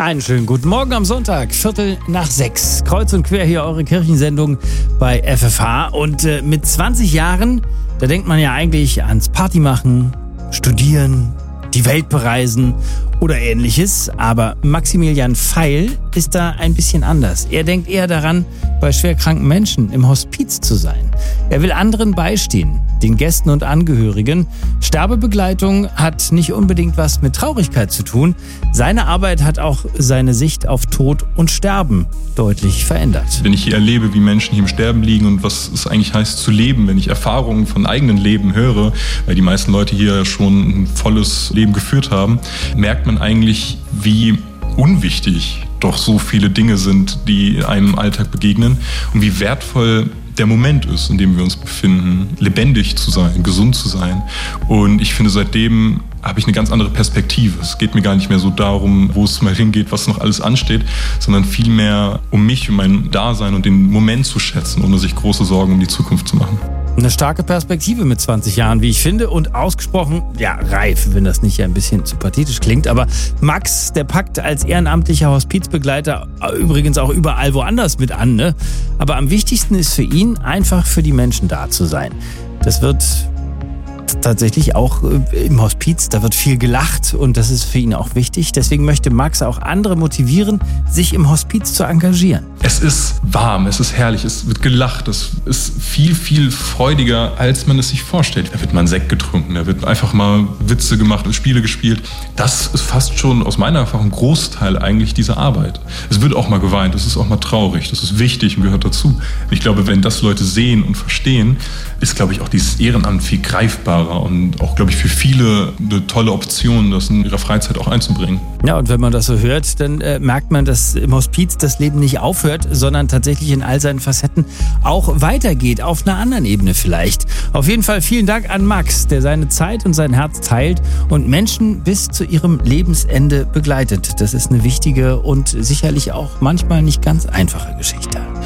Einen schönen guten Morgen am Sonntag, 5:45. Kreuz und quer hier eure Kirchensendung bei FFH. Und mit 20 Jahren, da denkt man ja eigentlich ans Party machen, studieren, die Welt bereisen oder ähnliches. Aber Maximilian Feil ist da ein bisschen anders. Er denkt eher daran, bei schwerkranken Menschen im Hospiz zu sein. Er will anderen beistehen, den Gästen und Angehörigen. Sterbebegleitung hat nicht unbedingt was mit Traurigkeit zu tun. Seine Arbeit hat auch seine Sicht auf Tod und Sterben deutlich verändert. Wenn ich hier erlebe, wie Menschen hier im Sterben liegen und was es eigentlich heißt zu leben, wenn ich Erfahrungen von eigenen Leben höre, weil die meisten Leute hier schon ein volles Leben geführt haben, merkt man eigentlich, wie unwichtig doch so viele Dinge sind, die einem im Alltag begegnen und wie wertvoll der Moment ist, in dem wir uns befinden, lebendig zu sein, gesund zu sein. Und ich finde, seitdem habe ich eine ganz andere Perspektive. Es geht mir gar nicht mehr so darum, wo es mal hingeht, was noch alles ansteht, sondern vielmehr um mich, um mein Dasein und den Moment zu schätzen, ohne sich große Sorgen um die Zukunft zu machen. Eine starke Perspektive mit 20 Jahren, wie ich finde, und ausgesprochen, ja, reif, wenn das nicht ein bisschen zu pathetisch klingt. Aber Max, der packt als ehrenamtlicher Hospizbegleiter übrigens auch überall woanders mit an, ne? Aber am wichtigsten ist für ihn, einfach für die Menschen da zu sein. Das wird tatsächlich auch im Hospiz, da wird viel gelacht und das ist für ihn auch wichtig. Deswegen möchte Max auch andere motivieren, sich im Hospiz zu engagieren. Es ist warm, es ist herrlich, es wird gelacht, es ist viel, viel freudiger, als man es sich vorstellt. Da wird mal ein Sekt getrunken, da wird einfach mal Witze gemacht und Spiele gespielt. Das ist fast schon aus meiner Erfahrung ein Großteil eigentlich dieser Arbeit. Es wird auch mal geweint, es ist auch mal traurig, das ist wichtig und gehört dazu. Ich glaube, wenn das Leute sehen und verstehen, ist, glaube ich, auch dieses Ehrenamt viel greifbarer und auch, glaube ich, für viele eine tolle Option, das in ihrer Freizeit auch einzubringen. Ja, und wenn man das so hört, dann merkt man, dass im Hospiz das Leben nicht aufhört, sondern tatsächlich in all seinen Facetten auch weitergeht, auf einer anderen Ebene vielleicht. Auf jeden Fall vielen Dank an Max, der seine Zeit und sein Herz teilt und Menschen bis zu ihrem Lebensende begleitet. Das ist eine wichtige und sicherlich auch manchmal nicht ganz einfache Geschichte.